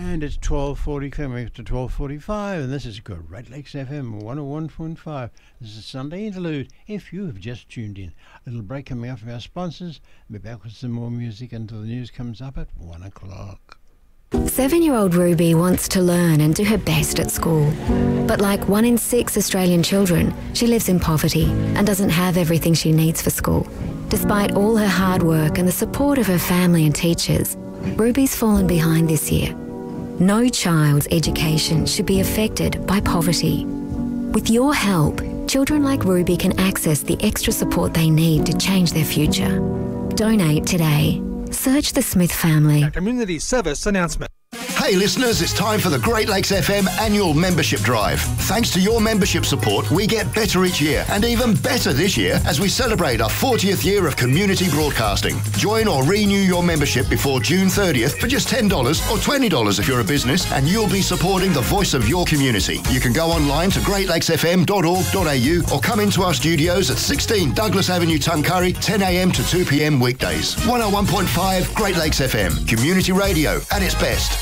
And it's 12:40, coming up to 12:45, and this is Great Lakes FM 101.5. This is Sunday Interlude, if you have just tuned in. A little break coming up from our sponsors. We'll be back with some more music until the news comes up at 1 o'clock. 7-year-old Ruby wants to learn and do her best at school. But like 1 in 6 Australian children, she lives in poverty and doesn't have everything she needs for school. Despite all her hard work and the support of her family and teachers, Ruby's fallen behind this year. No child's education should be affected by poverty. With your help, children like Ruby can access the extra support they need to change their future. Donate today. Search the Smith family. A community service announcement. Hey listeners, it's time for the Great Lakes FM annual membership drive. Thanks to your membership support, we get better each year, and even better this year as we celebrate our 40th year of community broadcasting. Join or renew your membership before June 30th for just $10 or $20 if you're a business, and you'll be supporting the voice of your community. You can go online to greatlakesfm.org.au or come into our studios at 16 Douglas Avenue, Tuncurry, 10 a.m. to 2 p.m. weekdays. 101.5 Great Lakes FM, community radio at its best.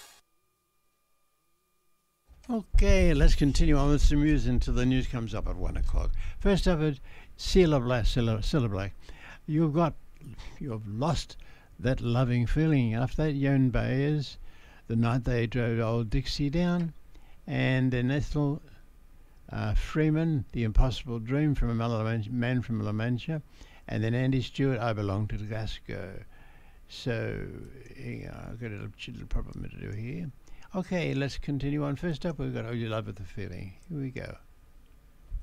Okay, let's continue on with some news until the news comes up at 1 o'clock. First up at Cilla Black. You've lost that loving feeling after that Joan Baez, the night they drove old Dixie down, and then Ethel Freeman, The Impossible Dream from a Man from La Mancha, and then Andy Stewart, I Belong to Glasgow. So, I've got a little problem to do here. Okay, let's continue on. First up, we've got Oh You Love It, The Feeling. Here we go.